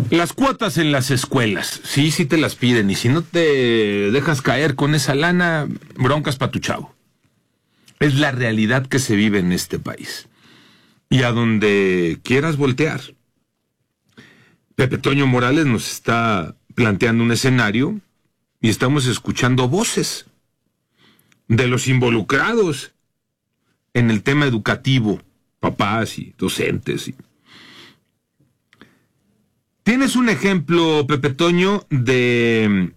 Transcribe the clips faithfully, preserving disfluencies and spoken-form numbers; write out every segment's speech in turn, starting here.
Las cuotas en las escuelas, sí, sí te las piden, y si no te dejas caer con esa lana, broncas pa' tu chavo. Es la realidad que se vive en este país. Y a donde quieras voltear. Pepe Toño Morales nos está planteando un escenario y estamos escuchando voces de los involucrados en el tema educativo, papás y docentes. Y... ¿Tienes un ejemplo, Pepe Toño, de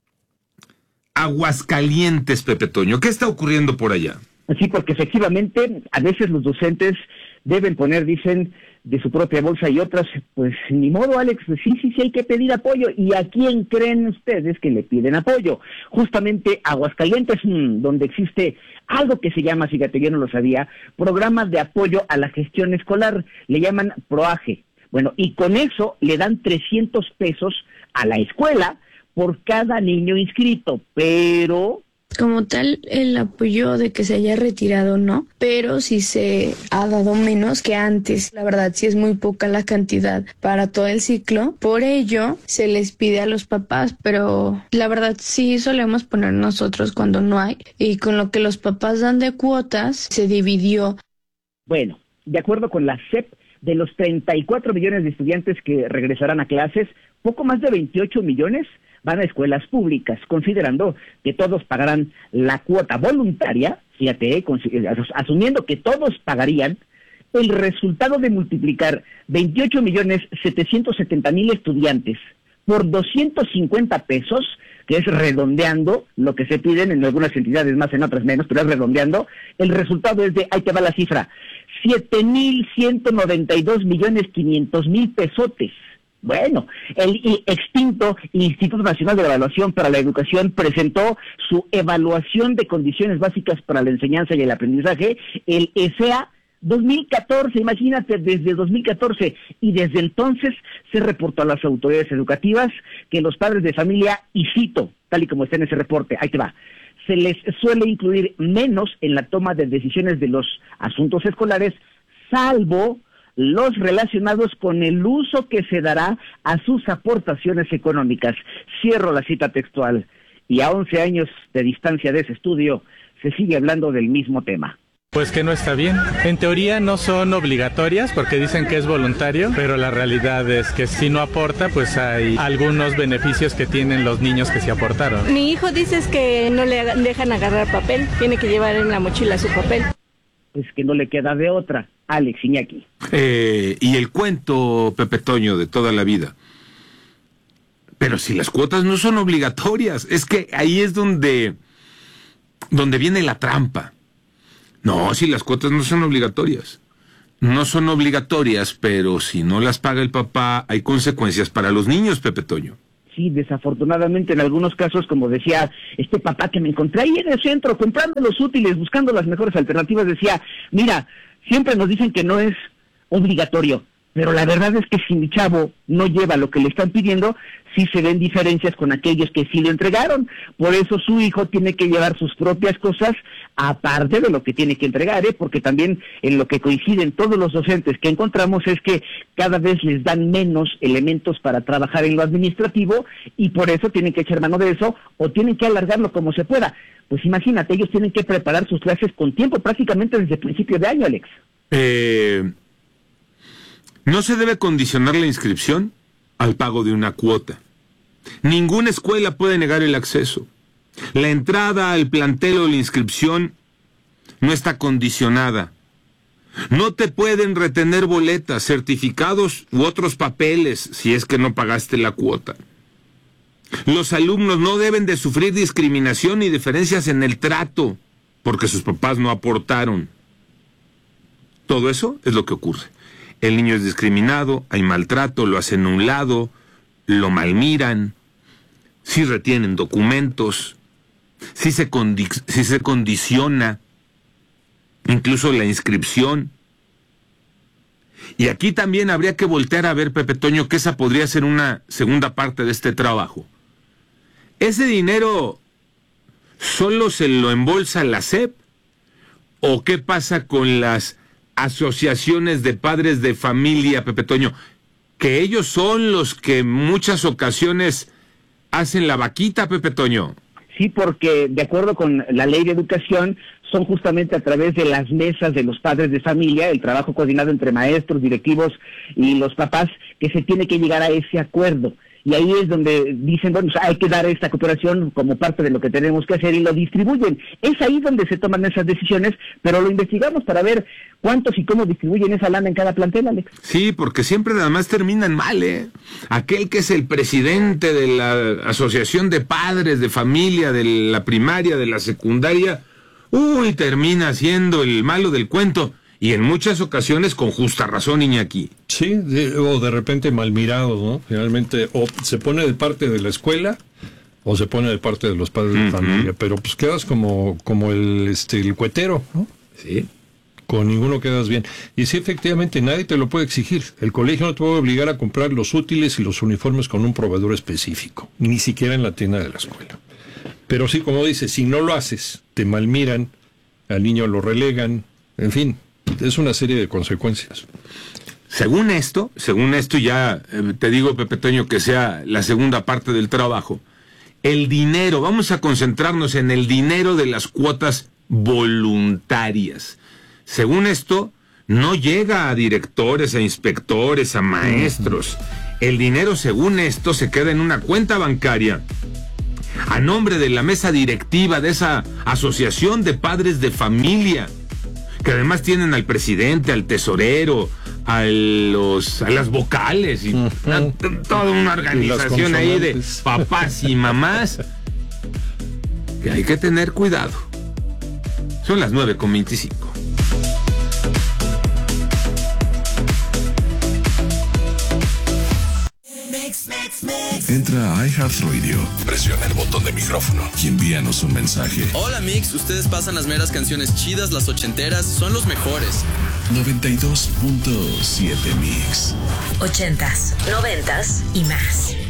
Aguascalientes, Pepe Toño? ¿Qué está ocurriendo por allá? Sí, porque efectivamente a veces los docentes deben poner, dicen, de su propia bolsa, y otras, pues ni modo, Alex, sí, sí, sí hay que pedir apoyo. ¿Y a quién creen ustedes que le piden apoyo? Justamente Aguascalientes, donde existe algo que se llama, fíjate, yo no lo sabía, Programas de Apoyo a la Gestión Escolar, le llaman PROAGE. Bueno, y con eso le dan trescientos pesos a la escuela por cada niño inscrito, pero... Como tal, el apoyo de que se haya retirado, no, pero sí se ha dado menos que antes. La verdad, sí es muy poca la cantidad para todo el ciclo. Por ello, se les pide a los papás, pero la verdad sí solemos poner nosotros cuando no hay. Y con lo que los papás dan de cuotas, se dividió. Bueno, de acuerdo con la S E P, de los treinta y cuatro millones de estudiantes que regresarán a clases, poco más de veintiocho millones van a escuelas públicas, considerando que todos pagarán la cuota voluntaria, fíjate, asumiendo que todos pagarían. El resultado de multiplicar veintiocho millones setecientos setenta mil estudiantes por doscientos cincuenta pesos, que es redondeando lo que se piden en algunas entidades más, en otras menos, pero es redondeando, el resultado es de, ahí te va la cifra, siete mil ciento noventa y dos millones quinientos mil pesotes. Bueno, el extinto Instituto Nacional de Evaluación para la Educación presentó su evaluación de condiciones básicas para la enseñanza y el aprendizaje, el E S E A dos mil catorce, imagínate, desde dos mil catorce, y desde entonces se reportó a las autoridades educativas que los padres de familia, y cito, tal y como está en ese reporte, ahí te va, se les suele incluir menos en la toma de decisiones de los asuntos escolares, salvo los relacionados con el uso que se dará a sus aportaciones económicas. Cierro la cita textual. Y a once años de distancia de ese estudio, se sigue hablando del mismo tema. Pues que no está bien. En teoría no son obligatorias porque dicen que es voluntario, pero la realidad es que si no aporta, pues hay algunos beneficios que tienen los niños que sí aportaron. Mi hijo dice que no le dejan agarrar papel, tiene que llevar en la mochila su papel. Pues que no le queda de otra. Alex Iñaki. Eh, y el cuento, Pepe Toño, de toda la vida. Pero si las cuotas no son obligatorias, es que ahí es donde, donde viene la trampa. No, si las cuotas no son obligatorias. No son obligatorias, pero si no las paga el papá, hay consecuencias para los niños, Pepe Toño. Sí, desafortunadamente en algunos casos, como decía este papá que me encontré ahí en el centro, comprando los útiles, buscando las mejores alternativas, decía, mira, siempre nos dicen que no es obligatorio, pero la verdad es que si mi chavo no lleva lo que le están pidiendo, sí se ven diferencias con aquellos que sí lo entregaron. Por eso su hijo tiene que llevar sus propias cosas, aparte de lo que tiene que entregar, ¿eh? Porque también en lo que coinciden todos los docentes que encontramos es que cada vez les dan menos elementos para trabajar en lo administrativo, y por eso tienen que echar mano de eso, o tienen que alargarlo como se pueda. Pues imagínate, ellos tienen que preparar sus clases con tiempo, prácticamente desde el principio de año, Alex. Eh... No se debe condicionar la inscripción al pago de una cuota. Ninguna escuela puede negar el acceso. La entrada al plantel o la inscripción no está condicionada. No te pueden retener boletas, certificados u otros papeles si es que no pagaste la cuota. Los alumnos no deben de sufrir discriminación ni diferencias en el trato porque sus papás no aportaron. Todo eso es lo que ocurre. El niño es discriminado, hay maltrato, lo hacen a un lado, lo malmiran, sí retienen documentos, sí se, condi- sí se condiciona incluso la inscripción. Y aquí también habría que voltear a ver, Pepe Toño, que esa podría ser una segunda parte de este trabajo. ¿Ese dinero solo se lo embolsa la S E P? ¿O qué pasa con las asociaciones de padres de familia, Pepe Toño? que ellos son los que en muchas ocasiones hacen la vaquita, Pepe Toño. Sí, porque de acuerdo con la ley de educación, son justamente a través de las mesas de los padres de familia, el trabajo coordinado entre maestros, directivos y los papás, que se tiene que llegar a ese acuerdo. Y ahí es donde dicen, bueno, hay que dar esta cooperación como parte de lo que tenemos que hacer, y lo distribuyen. Es ahí donde se toman esas decisiones, pero lo investigamos para ver cuántos y cómo distribuyen esa lana en cada plantel, Alex. Sí, porque siempre nada más terminan mal, ¿eh? Aquel que es el presidente de la Asociación de Padres de Familia, de la primaria, de la secundaria, uy, termina siendo el malo del cuento. Y en muchas ocasiones con justa razón, Iñaki. Sí, de, o de repente mal mirado, ¿no? Finalmente, o se pone de parte de la escuela, o se pone de parte de los padres uh-huh. de familia, pero pues quedas como, como el, este, el cuetero, ¿no? Sí. Con ninguno quedas bien. Y sí, efectivamente, nadie te lo puede exigir. El colegio no te puede obligar a comprar los útiles y los uniformes con un proveedor específico, ni siquiera en la tienda de la escuela. Pero sí, como dices, si no lo haces, te malmiran, al niño lo relegan, en fin. Es una serie de consecuencias. Según esto, según esto ya eh, te digo, Pepe Toño, que sea la segunda parte del trabajo, el dinero, vamos a concentrarnos en el dinero de las cuotas voluntarias. Según esto, no llega a directores, a inspectores, a maestros. El dinero, según esto, se queda en una cuenta bancaria a nombre de la mesa directiva de esa asociación de padres de familia, que además tienen al presidente, al tesorero, a los a las vocales y uh-huh. una, toda una organización ahí de papás y mamás, que hay que tener cuidado. Son las nueve con veinticinco. Entra a iHeartRadio, presiona el botón de micrófono y envíanos un mensaje. Hola Mix, ustedes pasan las meras canciones chidas, las ochenteras, son los mejores. noventa y dos punto siete Mix. Ochentas, noventas y más.